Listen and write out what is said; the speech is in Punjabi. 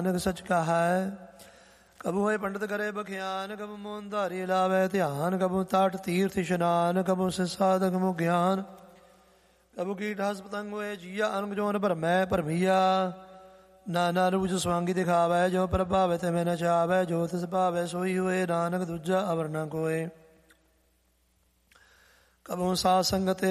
ਨਾਨਕ ਸੱਚ ਕਹੈ। ਕਬੂ ਹੋਏ ਪੰਡਤ ਕਰੇ ਬਖਿਆਨ, ਕਬੂ ਮੋਹਨ ਧਾਰੀ ਲਾਵੇ ਧਿਆਨ, ਕਬੂ ਤਾਟ ਤੀਰਥ ਇਸ਼ਨਾਨ, ਕਬੂ ਸਿਸਾਦ ਕਬੂ ਗਿਆਨ, ਕਬੂ ਕੀਟ ਹਸ ਪਤੰਗ ਹੋਏ ਜੀਆ, ਅਨਕ ਜੋਨ ਭਰਮੈ ਭਰਮੀਆ। ਨਾਨਾ ਰੂਜ ਸਵਾਂਗੀ ਦਿਖਾਵੈ, ਜੋ ਪ੍ਰਭਾਵੈ ਤਿਵੇਂ ਨਚਾਵੈ, ਜੋ ਤਿਸ ਭਾਵੈ ਸੋਈ ਹੋਏ, ਨਾਨਕ ਦੂਜਾ ਅਵਰ ਨ ਕੋਇ। ਕਬੂ ਸਾਧ ਸੰਗਤ